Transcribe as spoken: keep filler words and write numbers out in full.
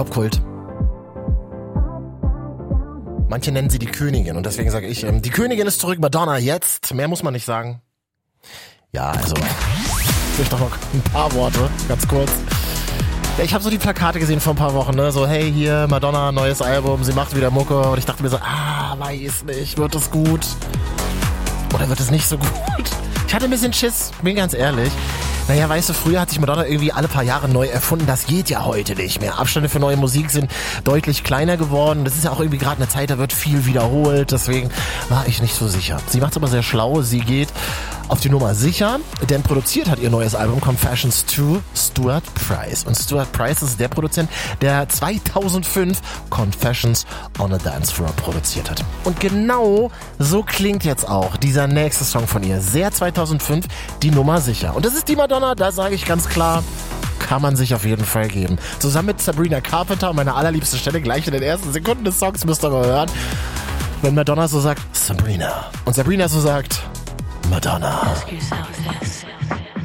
Popkult. Manche nennen sie die Königin und deswegen sage ich, ähm, die Königin ist zurück, Madonna jetzt. Mehr muss man nicht sagen. Ja, also, vielleicht doch noch ein paar Worte, ganz kurz. Ja, ich habe so die Plakate gesehen vor ein paar Wochen, ne? So, hey, hier, Madonna, neues Album, sie macht wieder Mucke. Und ich dachte mir so, ah, weiß nicht, wird es gut? Oder wird es nicht so gut? Ich hatte ein bisschen Schiss, bin ganz ehrlich. Naja, weißt du, früher hat sich Madonna irgendwie alle paar Jahre neu erfunden. Das geht ja heute nicht mehr. Abstände für neue Musik sind deutlich kleiner geworden. Das ist ja auch irgendwie gerade eine Zeit, da wird viel wiederholt. Deswegen war ich nicht so sicher. Sie macht's aber sehr schlau. Sie geht auf die Nummer sicher, denn produziert hat ihr neues Album Confessions to Stuart Price. Und Stuart Price ist der Produzent, der zweitausendfünf Confessions on a Dance Floor produziert hat. Und genau so klingt jetzt auch dieser nächste Song von ihr. Sehr zweitausendfünf, die Nummer sicher. Und das ist die Madonna, da sage ich ganz klar, kann man sich auf jeden Fall geben. Zusammen mit Sabrina Carpenter, meine allerliebste Stelle, gleich in den ersten Sekunden des Songs, müsst ihr mal hören, wenn Madonna so sagt, Sabrina. Und Sabrina so sagt, Madonna. Ask yourself this.